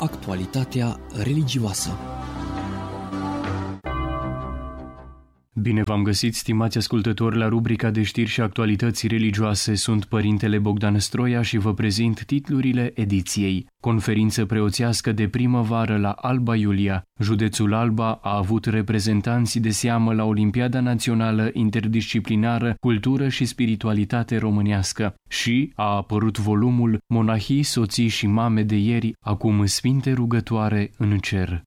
actualitatea religioasă. Bine v-am găsit, stimați ascultători, la rubrica de știri și actualități religioase. Sunt Părintele Bogdan Stroia și vă prezint titlurile ediției. Conferință preoțească de primăvară la Alba Iulia. Județul Alba a avut reprezentanți de seamă la Olimpiada Națională Interdisciplinară Cultură și Spiritualitate Românească și a apărut volumul Monahii, soții și mame de ieri, acum sfinte rugătoare în cer.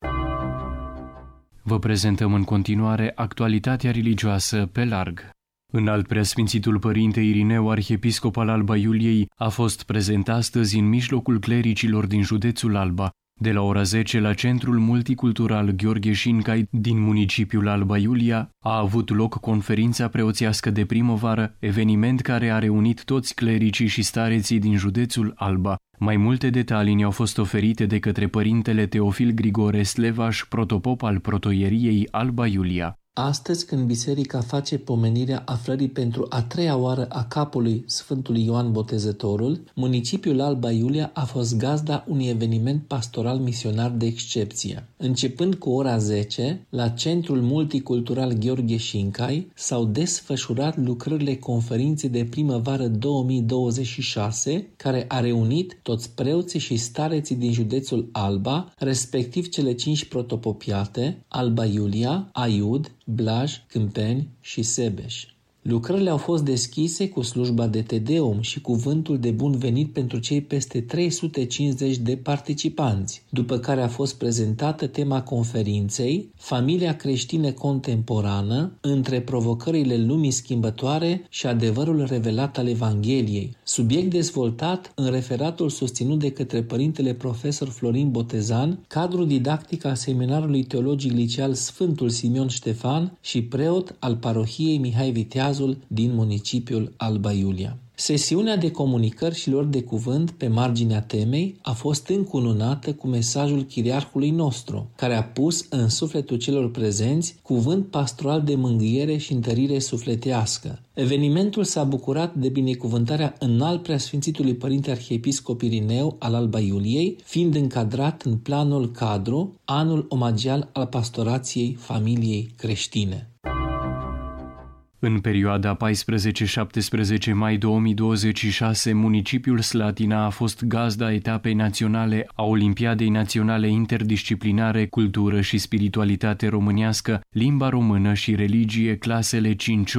Vă prezentăm în continuare actualitatea religioasă pe larg. Înalt Preasfințitul Părinte Irineu, arhiepiscop al Alba Iuliei, a fost prezent astăzi în mijlocul clericilor din județul Alba. De la ora 10 la Centrul Multicultural Gheorghe Șincai din municipiul Alba Iulia a avut loc conferința preoțească de primăvară, eveniment care a reunit toți clericii și stareții din județul Alba. Mai multe detalii ne-au fost oferite de către Părintele Teofil Grigore Slevaș, protopop al protoieriei Alba Iulia. Astăzi, când biserica face pomenirea aflării pentru a treia oară a capului Sfântului Ioan Botezătorul, municipiul Alba Iulia a fost gazda unui eveniment pastoral misionar de excepție. Începând cu ora 10, la Centrul Multicultural Gheorghe Șincai s-au desfășurat lucrările conferinței de primăvară 2026, care a reunit toți preoții și stareții din județul Alba, respectiv cele 5 protopopiate, Alba Iulia, Aiud, Blaj, Câmpeni și Sebeș. Lucrările au fost deschise cu slujba de Tedeum și cuvântul de bun venit pentru cei peste 350 de participanți, după care a fost prezentată tema conferinței Familia creștină contemporană între provocările lumii schimbătoare și adevărul revelat al Evangheliei, subiect dezvoltat în referatul susținut de către Părintele Profesor Florin Botezan, cadru didactic al Seminarului Teologic Liceal Sfântul Simion Ștefan și preot al parohiei Mihai Viteazul din municipiul Alba Iulia. Sesiunea de comunicări și luări de cuvânt pe marginea temei a fost încununată cu mesajul chiriarhului nostru, care a pus în sufletul celor prezenți cuvânt pastoral de mângâiere și întărire sufletească. Evenimentul s-a bucurat de binecuvântarea înalt Preasfințitului Părinte Arhiepiscop Irineu al Alba Iuliei, fiind încadrat în planul cadru Anul Omagial al Pastorației Familiei Creștine. În perioada 14-17 mai 2026, municipiul Slatina a fost gazda etapei naționale a Olimpiadei Naționale Interdisciplinare Cultură și Spiritualitate Românească, Limba Română și Religie, clasele 5-8,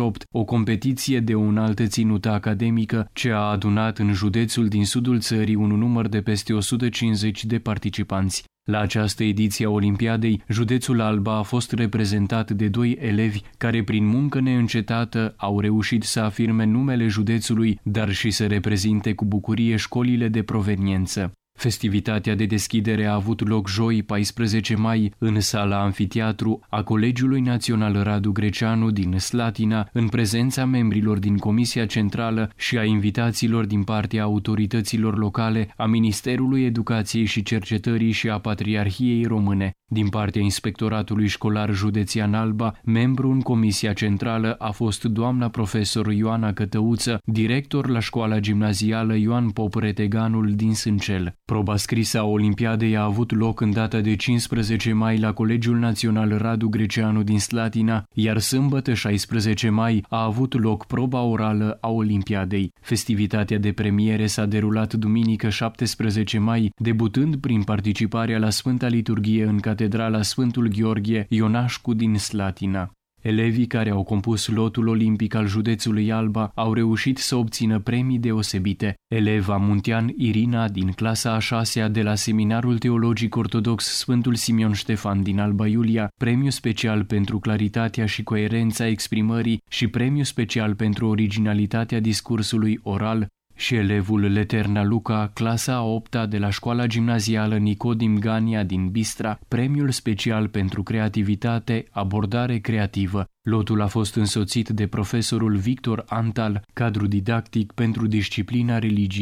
o competiție de o înaltă ținută academică ce a adunat în județul din sudul țării un număr de peste 150 de participanți. La această ediție a Olimpiadei, județul Alba a fost reprezentat de 2 elevi care, prin muncă neîncetată, au reușit să afirme numele județului, dar și să reprezinte cu bucurie școlile de proveniență. Festivitatea de deschidere a avut loc joi, 14 mai, în sala amfiteatru a Colegiului Național Radu Greceanu din Slatina, în prezența membrilor din Comisia Centrală și a invitaților din partea autorităților locale, a Ministerului Educației și Cercetării și a Patriarhiei Române. Din partea Inspectoratului Școlar Județean Alba, membru în Comisia Centrală a fost doamna profesor Ioana Cătăuță, director la școala gimnazială Ioan Pop Reteganul din Sâncel. Proba scrisă a Olimpiadei a avut loc în data de 15 mai la Colegiul Național Radu Greceanu din Slatina, iar sâmbătă 16 mai a avut loc proba orală a Olimpiadei. Festivitatea de premiere s-a derulat duminică 17 mai, debutând prin participarea la Sfânta Liturghie în Catedrala Sfântul Gheorghe Ionașcu din Slatina. Elevii care au compus lotul olimpic al județului Alba au reușit să obțină premii deosebite. Eleva muntean Irina din clasa a 6-a de la Seminarul Teologic Ortodox Sfântul Simion Ștefan din Alba Iulia, premiu special pentru claritatea și coerența exprimării și premiu special pentru originalitatea discursului oral, și elevul Leterna Luca, clasa a 8-a de la școala gimnazială Nicodim Gania din Bistra, premiul special pentru creativitate, abordare creativă. Lotul a fost însoțit de profesorul Victor Antal, cadru didactic pentru disciplina religie.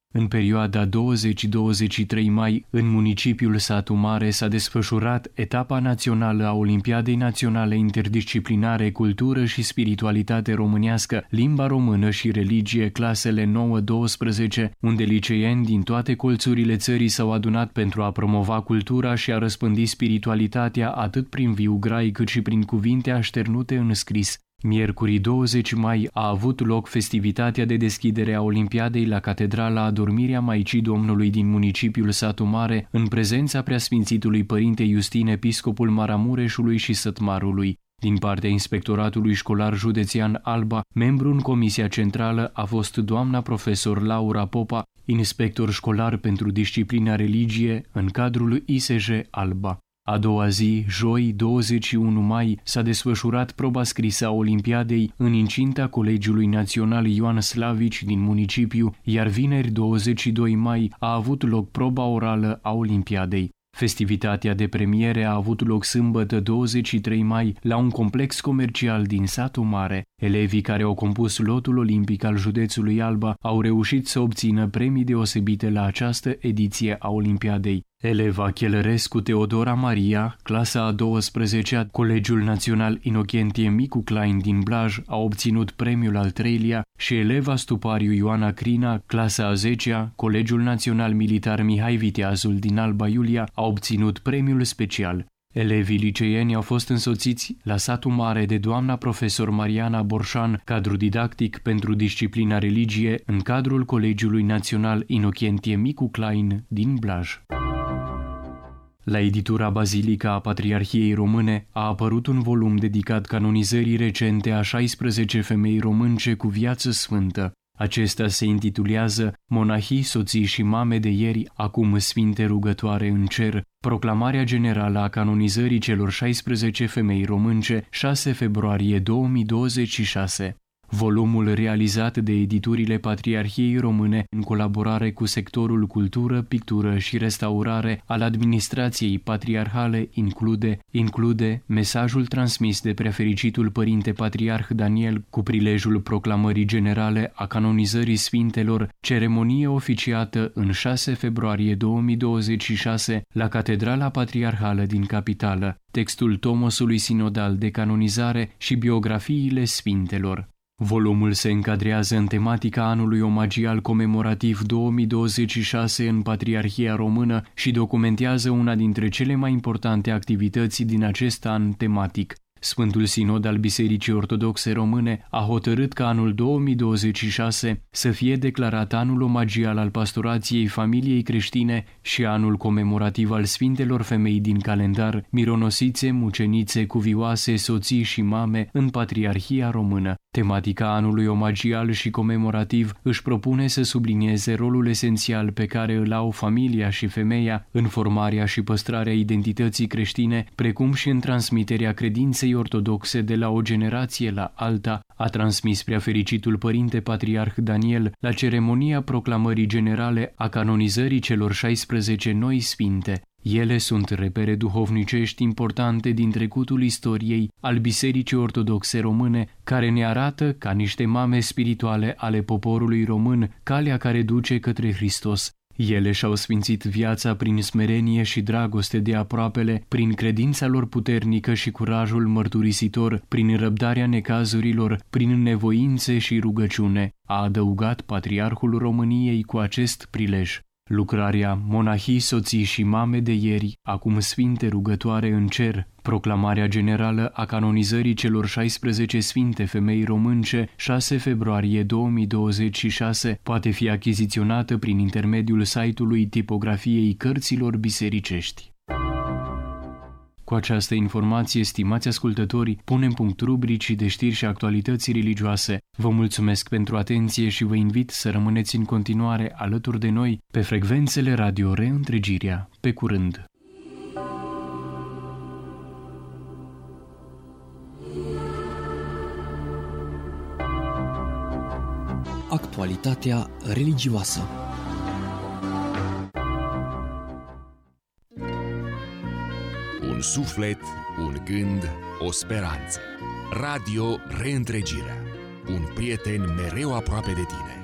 În perioada 20-23 mai, în municipiul Satu Mare s-a desfășurat etapa națională a Olimpiadei Naționale Interdisciplinare Cultură și Spiritualitate Românească, Limba Română și Religie, clasele 9-12, unde liceeni din toate colțurile țării s-au adunat pentru a promova cultura și a răspândi spiritualitatea atât prin viu grai cât și prin cuvinte așternute în scris. Miercuri 20 mai a avut loc festivitatea de deschidere a Olimpiadei la Catedrala Adormirea Maicii Domnului din municipiul Satu Mare, în prezența preasfințitului Părinte Iustin, episcopul Maramureșului și Sătmarului. Din partea Inspectoratului Școlar Județean Alba, membru în Comisia Centrală a fost doamna profesor Laura Popa, inspector școlar pentru disciplina religie în cadrul ISJ Alba. A doua zi, joi 21 mai, s-a desfășurat proba scrisă a Olimpiadei în incinta Colegiului Național Ioan Slavici din municipiu, iar vineri 22 mai a avut loc proba orală a Olimpiadei. Festivitatea de premiere a avut loc sâmbătă 23 mai la un complex comercial din Satu Mare. Elevii care au compus lotul olimpic al județului Alba au reușit să obțină premii deosebite la această ediție a Olimpiadei. Eleva Chelărescu Teodora Maria, clasa a 12-a, Colegiul Național Inocentie Micu Klein din Blaj, a obținut premiul al 3-lea și eleva Stupariu Ioana Crina, clasa a 10-a, Colegiul Național Militar Mihai Viteazul din Alba Iulia, a obținut premiul special. Elevii liceeni au fost însoțiți la Satu Mare de doamna profesor Mariana Borșan, cadru didactic pentru disciplina religie în cadrul Colegiului Național Inocentie Micu Klein din Blaj. La editura Bazilica a Patriarhiei Române a apărut un volum dedicat canonizării recente a 16 femei românce cu viață sfântă. Acesta se intitulează Monahii, soții și mame de ieri, acum sfinte rugătoare în cer, proclamarea generală a canonizării celor 16 femei românce, 6 februarie 2026. Volumul realizat de editurile Patriarhiei Române în colaborare cu sectorul cultură, pictură și restaurare al administrației patriarhale include mesajul transmis de prefericitul Părinte Patriarh Daniel cu prilejul proclamării generale a canonizării sfintelor, ceremonie oficiată în 6 februarie 2026 la Catedrala Patriarhală din Capitală, textul tomosului sinodal de canonizare și biografiile sfintelor. Volumul se încadrează în tematica anului omagial comemorativ 2026 în Patriarhia Română și documentează una dintre cele mai importante activități din acest an tematic. Sfântul Sinod al Bisericii Ortodoxe Române a hotărât ca anul 2026 să fie declarat anul omagial al pastorației familiei creștine și anul comemorativ al Sfintelor Femei din calendar, mironosițe, mucenițe, cuvioase, soții și mame în Patriarhia Română. Tematica anului omagial și comemorativ își propune să sublinieze rolul esențial pe care îl au familia și femeia în formarea și păstrarea identității creștine, precum și în transmiterea credinței ortodoxe de la o generație la alta, a transmis preafericitul Părinte Patriarh Daniel la ceremonia proclamării generale a canonizării celor 16 noi sfinte. Ele sunt repere duhovnicești importante din trecutul istoriei al Bisericii Ortodoxe Române, care ne arată, ca niște mame spirituale ale poporului român, calea care duce către Hristos. Ele și-au sfințit viața prin smerenie și dragoste de aproapele, prin credința lor puternică și curajul mărturisitor, prin răbdarea necazurilor, prin nevoințe și rugăciune, a adăugat Patriarhul României cu acest prilej. Lucrarea Monahii, soții și mame de ieri, acum sfinte rugătoare în cer, proclamarea generală a canonizării celor 16 sfinte femei românce, 6 februarie 2026, poate fi achiziționată prin intermediul site-ului Tipografiei Cărților Bisericești. Cu această informație, stimați ascultători, punem punct rubricii de știri și actualități religioase. Vă mulțumesc pentru atenție și vă invit să rămâneți în continuare alături de noi pe frecvențele Radio Reîntregirea. Pe curând! Actualitatea religioasă. Un suflet, un gând, o speranță. Radio Reîntregirea. Un prieten mereu aproape de tine.